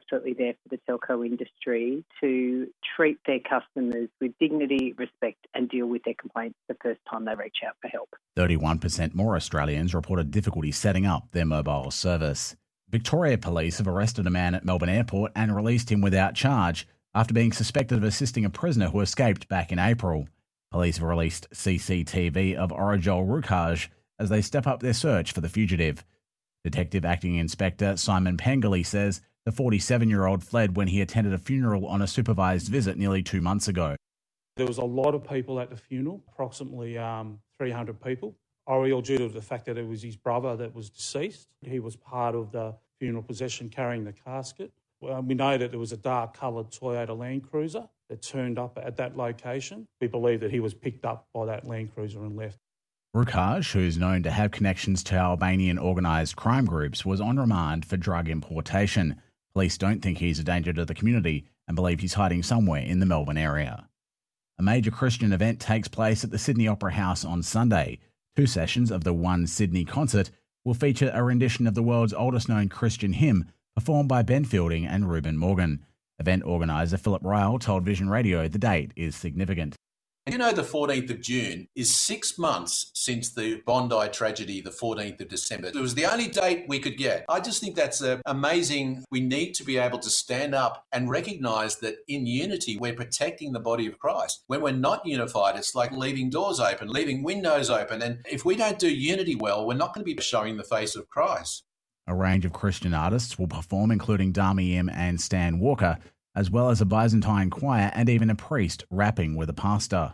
absolutely there for the telco industry to treat their customers with dignity, respect and deal with their complaints the first time they reach out for help. 31% more Australians reported difficulty setting up their mobile service. Victoria Police have arrested a man at Melbourne Airport and released him without charge after being suspected of assisting a prisoner who escaped back in April. Police have released CCTV of Orajol Rukaj as they step up their search for the fugitive. Detective Acting Inspector Simon Pengelly says the 47-year-old fled when he attended a funeral on a supervised visit nearly 2 months ago. There was a lot of people at the funeral, approximately 300 people. Oriel, due to the fact that it was his brother that was deceased, he was part of the funeral procession carrying the casket. We know that there was a dark-coloured Toyota Land Cruiser that turned up at that location. We believe that he was picked up by that Land Cruiser and left. Rukaj, who's known to have connections to Albanian organised crime groups, was on remand for drug importation. Police don't think he's a danger to the community and believe he's hiding somewhere in the Melbourne area. A major Christian event takes place at the Sydney Opera House on Sunday. 2 sessions of the One Sydney concert will feature a rendition of the world's oldest known Christian hymn performed by Ben Fielding and Reuben Morgan. Event organiser Philip Ryle told Vision Radio the date is significant. You know, the 14th of June is 6 months since the Bondi tragedy, the 14th of December. It was the only date we could get. I just think that's amazing. We need to be able to stand up and recognise that in unity, we're protecting the body of Christ. When we're not unified, it's like leaving doors open, leaving windows open. And if we don't do unity well, we're not going to be showing the face of Christ. A range of Christian artists will perform, including Dami M and Stan Walker, as well as a Byzantine choir and even a priest rapping with a pastor.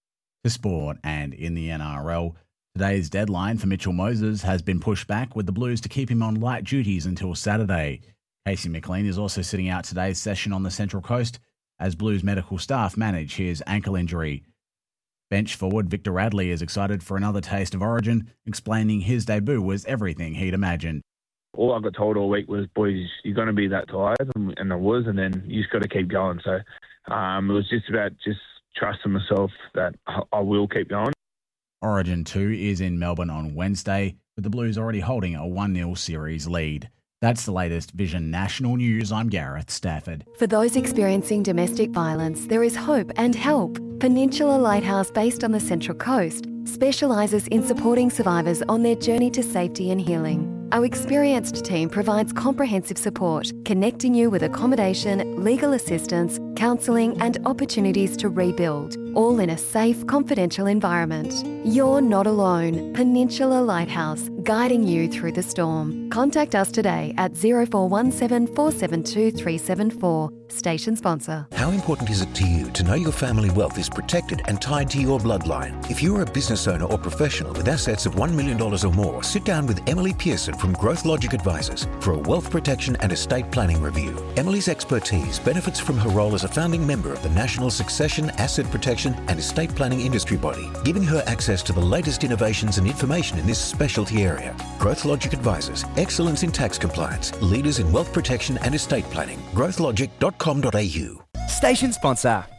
To sport and in the NRL, today's deadline for Mitchell Moses has been pushed back with the Blues to keep him on light duties until Saturday. Casey McLean is also sitting out today's session on the Central Coast as Blues medical staff manage his ankle injury. Bench forward Victor Radley is excited for another taste of Origin, explaining his debut was everything he'd imagined. All I got told all week was, boys, you're going to be that tired, and I was, and then you just got to keep going. So it was just about trusting myself that I will keep going. Origin 2 is in Melbourne on Wednesday, with the Blues already holding a 1-0 series lead. That's the latest Vision National News. I'm Gareth Stafford. For those experiencing domestic violence, there is hope and help. Peninsula Lighthouse, based on the Central Coast, specialises in supporting survivors on their journey to safety and healing. Our experienced team provides comprehensive support, connecting you with accommodation, legal assistance, counselling and opportunities to rebuild, all in a safe, confidential environment. You're not alone. Peninsula Lighthouse, guiding you through the storm. Contact us today at 0417 472 374. Station sponsor. How important is it to you to know your family wealth is protected and tied to your bloodline? If you're a business owner or professional with assets of $1 million or more, sit down with Emily Pearson from Growth Logic Advisors for a wealth protection and estate planning review. Emily's expertise benefits from her role as a founding member of the National Succession, Asset Protection and Estate Planning Industry Body, giving her access to the latest innovations and information in this specialty area. Growth Logic Advisors, excellence in tax compliance, leaders in wealth protection and estate planning. growthlogic.com.au. Station sponsor.